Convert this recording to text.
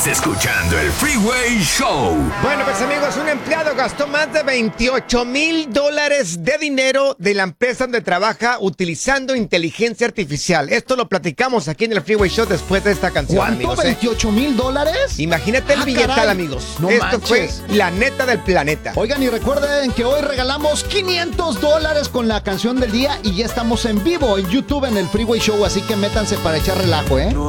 Escuchando el Freeway Show. Bueno, pues amigos, un empleado gastó más de $28,000 de dinero de la empresa donde trabaja utilizando inteligencia artificial. Esto lo platicamos aquí en el Freeway Show después de esta canción, ¿Cuánto? amigos. ¿$28,000? Imagínate el billetal, caray. amigos. No Esto manches. fue la neta del planeta. Oigan, y recuerden que hoy regalamos $500 con la canción del día y ya estamos en vivo en YouTube en el Freeway Show, así que métanse para echar relajo, ¿eh?